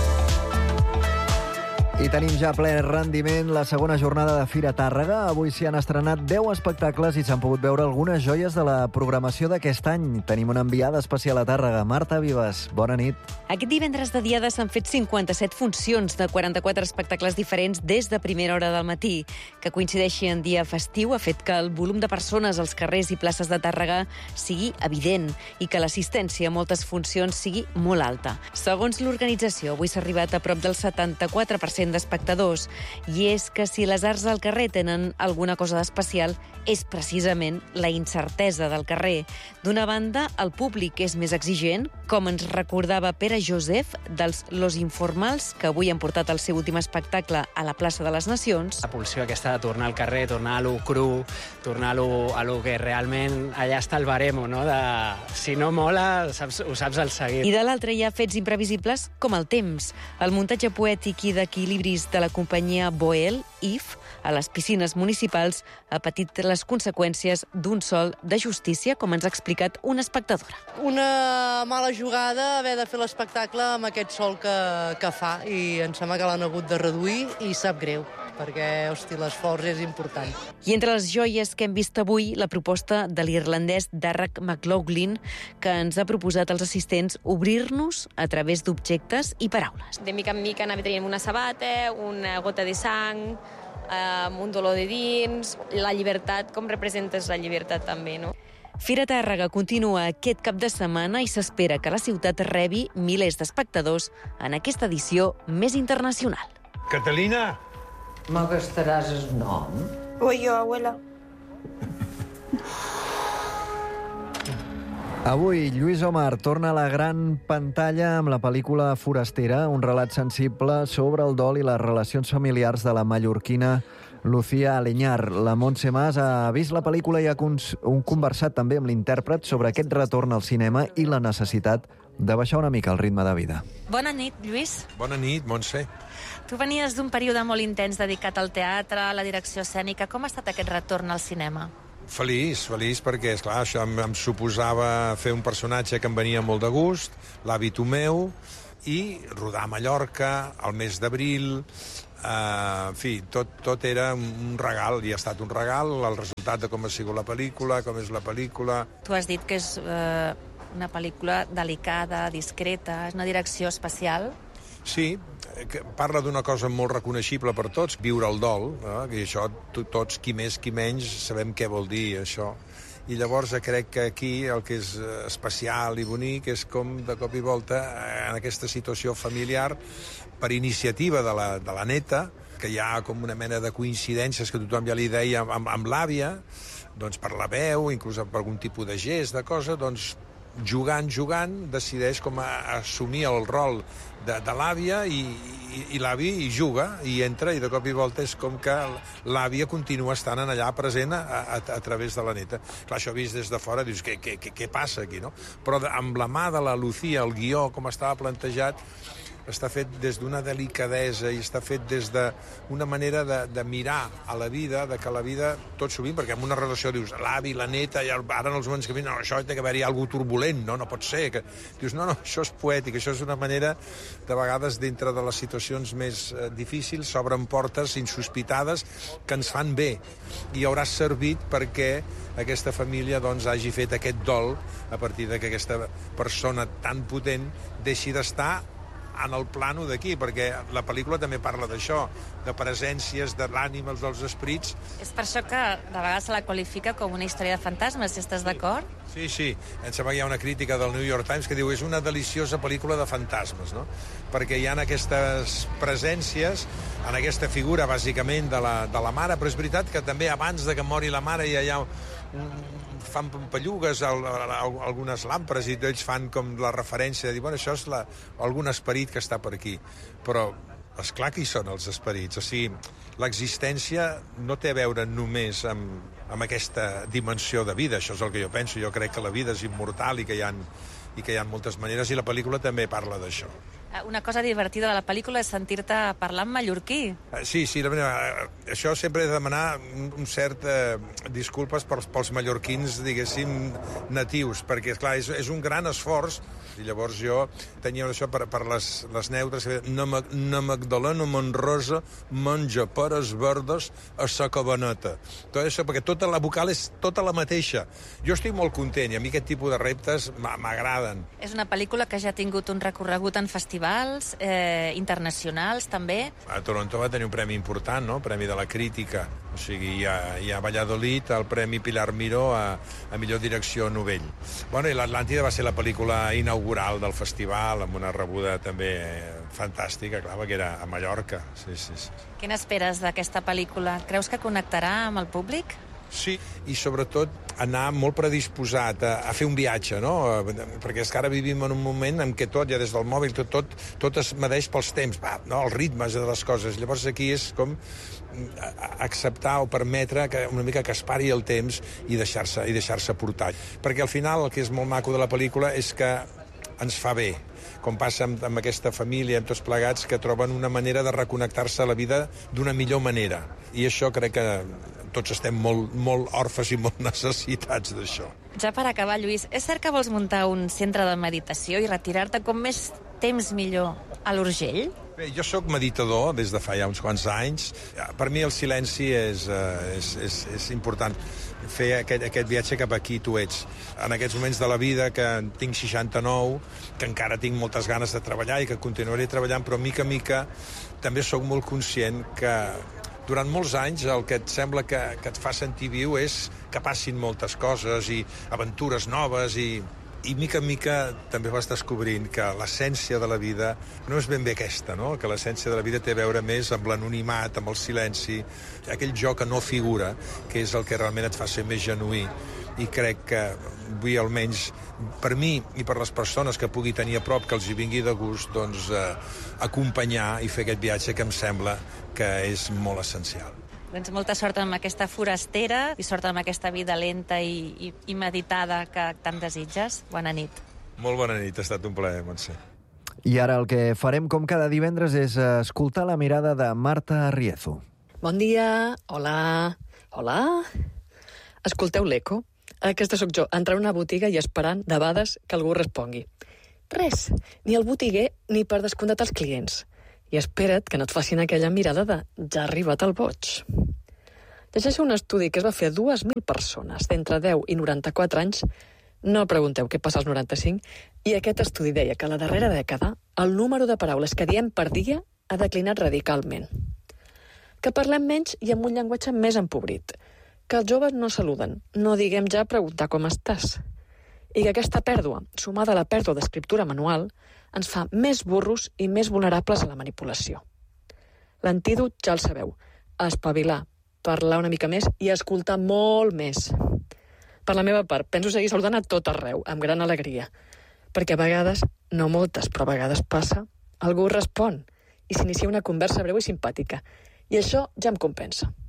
I tenim ja ple rendiment la segona jornada de Fira Tàrrega. Avui s'hi han estrenat 10 espectacles i s'han pogut veure algunes joies de la programació d'aquest any. Tenim una enviada especial a Tàrrega. Marta Vives, bona nit. Aquest divendres de Diada s'han fet 57 funcions de 44 espectacles diferents des de primera hora del matí. Que coincideixi en dia festiu ha fet que el volum de persones als carrers i places de Tàrrega sigui evident i que l'assistència a moltes funcions sigui molt alta. Segons l'organització, avui s'ha arribat a prop del 74% d'espectadors, i és que si les arts del carrer tenen alguna cosa d'especial és precisament la incertesa del carrer. D'una banda, el públic és més exigent, com ens recordava Pere Josep dels Los Informals, que avui han portat el seu últim espectacle a la plaça de les Nacions. La pulsió aquesta de tornar al carrer, tornar a lo cru, tornar a lo que realment allà està el baremo, no? De, si no mola, ho saps al seguit. I de l'altre hi ha fets imprevisibles com el temps. El muntatge poètic i d'equilibris de la companyia Boel, IF, a les piscines municipals, ha patit les conseqüències d'un sol de justícia, com ens ha explicat una espectadora. Una mala jugada haver de fer l'espectacle amb aquest sol que fa, i em sembla que l'han hagut de reduir i sap greu, perquè, hosti, l'esforç és important. I entre les joies que hem vist avui, la proposta de l'irlandès Darragh McLaughlin, que ens ha proposat als assistents obrir-nos a través d'objectes i paraules. De mica en mica anava traient una sabata, una gota de sang, un dolor de dins, la llibertat, com representes la llibertat també, no? Fira Tàrrega continua aquest cap de setmana i s'espera que la ciutat rebi milers d'espectadors en aquesta edició més internacional. Catalina! ¿Me gastaràs el nom? Voy yo, abuela. Avui, Lluís Omar torna a la gran pantalla amb la pel·lícula Forastera, un relat sensible sobre el dol i les relacions familiars de la mallorquina Lucía Aleñar. La Montse Mas ha vist la pel·lícula i ha conversat també amb l'intèrpret sobre aquest retorn al cinema i la necessitat de baixar una mica el ritme de vida. Bona nit, Lluís. Bona nit, Montse. Tu venies d'un període molt intens dedicat al teatre, a la direcció escènica. Com ha estat aquest retorn al cinema? Feliç perquè, esclar, això em suposava fer un personatge que em venia molt de gust, l'hàbito meu, i rodar a Mallorca al mes d'abril. En fi, tot era un regal, i ha estat un regal, el resultat de com ha sigut la pel·lícula, com és la pel·lícula. Tu has dit que és una pel·lícula delicada, discreta, és una direcció especial. Sí, que parla d'una cosa molt reconeixible per tots, viure el dol, i això tots, qui més, qui menys, sabem què vol dir, això. I llavors crec que aquí el que és especial i bonic és com, de cop i volta, en aquesta situació familiar, per iniciativa de la neta, que hi ha com una mena de coincidències que tothom ja li deia amb l'àvia, doncs per la veu, inclús per algun tipus de gest, de cosa, doncs jugant, decideix com assumir el rol de l'àvia i l'avi hi juga, i entra, i de cop i volta és com que l'àvia continua estant allà present a través de la neta. Clar, això vist des de fora, dius, què passa aquí, no? Però amb la mà de la Lucía, el guió, com estava plantejat, està fet des d'una delicadesa i està fet des d'una manera de mirar a la vida, de que la vida, tot sovint, perquè en una relació dius, l'avi, la neta, i ara en els moments que vinen, no, això té que haver-hi alguna turbulent, no pot ser. Que... Dius, no, això és poètic, això és una manera, de vegades, dintre de les situacions més difícils, s'obren portes insospitades que ens fan bé, i haurà servit perquè aquesta família doncs, hagi fet aquest dol a partir de que aquesta persona tan potent deixi d'estar en el plano d'aquí, perquè la pel·lícula també parla d'això, de presències, de l'ànima, dels esprits. És per això que de vegades se la qualifica com una història de fantasmes, si estàs d'acord? Sí. Em sembla que hi ha una crítica del New York Times que diu és una deliciosa pel·lícula de fantasmes, no? Perquè hi ha aquestes presències, en aquesta figura, bàsicament, de la mare, però és veritat que també abans de que mori la mare hi ha fan pampallugues algunes làmperes, i ells fan com la referència de dir, bueno, això és algun esperit que està per aquí. Però esclar que hi són els esperits. O sigui, l'existència no té a veure només amb aquesta dimensió de vida. Això és el que jo penso. Jo crec que la vida és immortal i que hi ha moltes maneres, i la pel·lícula també parla d'això. Una cosa divertida de la pel·lícula és sentir-te parlar en mallorquí. Sí, això sempre he de demanar un cert disculpes pels mallorquins, diguéssim, natius, perquè, esclar, és un gran esforç, i llavors jo tenia això per les neutres, na Magdalena Monrosa menja peres verdes a sa cabaneta. Tot això, perquè tota la vocal és tota la mateixa. Jo estic molt content, i a mi aquest tipus de reptes m'agraden. És una pel·lícula que ja ha tingut un recorregut en festivals internacionals, també. A Toronto va tenir un premi important, no? Premi de la crítica. O sigui, hi ha Valladolid, el Premi Pilar Miró a millor direcció novell. Bueno, i l'Atlàntida va ser la pel·lícula inaugural del festival, amb una rebuda també fantàstica, clar, que era a Mallorca. Sí. Què n'esperes d'aquesta pel·lícula? Creus que connectarà amb el públic? Sí, i sobretot anar molt predisposat a fer un viatge, no? Perquè és que ara vivim en un moment en què tot, ja des del mòbil, tot es medeix pels temps, no? Els ritmes de les coses. Llavors aquí és com acceptar o permetre una mica que es pari el temps i deixar-se portar. Perquè al final el que és molt maco de la pel·lícula és que ens fa bé, com passa amb aquesta família, amb tots plegats, que troben una manera de reconnectar-se a la vida d'una millor manera. I això crec que tots estem molt orfes i molt necessitats d'això. Ja per acabar, Lluís, és cert que vols muntar un centre de meditació i retirar-te com més temps millor a l'Urgell? Bé, jo sóc meditador des de fa ja uns quants anys. Per mi el silenci és important. Fer aquest viatge cap a qui tu ets. En aquests moments de la vida, que tinc 69, que encara tinc moltes ganes de treballar i que continuaré treballant, però mica en mica també sóc molt conscient que durant molts anys el que et sembla que et fa sentir viu és que passin moltes coses i aventures noves, i mica en mica també vas descobrint que l'essència de la vida no és ben bé aquesta, no? Que l'essència de la vida té a veure més amb l'anonimat, amb el silenci, aquell jo que no figura, que és el que realment et fa ser més genuí. i crec que vull almenys per mi i per les persones que pugui tenir a prop, que els hi vingui de gust, doncs acompanyar i fer aquest viatge que em sembla que és molt essencial. Doncs molta sort amb aquesta forastera i sort amb aquesta vida lenta i meditada que tant desitges. Bona nit. Molt bona nit, ha estat un plaer, Montse. I ara el que farem, com cada divendres, és escoltar la mirada de Marta Arriezo. Bon dia, hola, hola. Escolteu l'eco? Aquesta sóc jo, entrant a una botiga i esperant, debades, que algú respongui. Res, ni el botiguer ni per descomptat els clients. I espera't que no et facin aquella mirada de ja ha arribat el boig. Llegeixo un estudi que es va fer a 2.000 persones d'entre 10 i 94 anys. No pregunteu què passa als 95. I aquest estudi deia que a la darrera dècada el número de paraules que diem per dia ha declinat radicalment. Que parlem menys i amb un llenguatge més empobrit. Que els joves no saluden, no diguem ja preguntar com estàs. I que aquesta pèrdua, sumada a la pèrdua d'escriptura manual, ens fa més burros i més vulnerables a la manipulació. L'antídot ja el sabeu, espavilar, parlar una mica més i escoltar molt més. Per la meva part, penso seguir saludant a tot arreu, amb gran alegria, perquè a vegades, no moltes, però a vegades passa, algú respon i s'inicia una conversa breu i simpàtica, i això ja em compensa.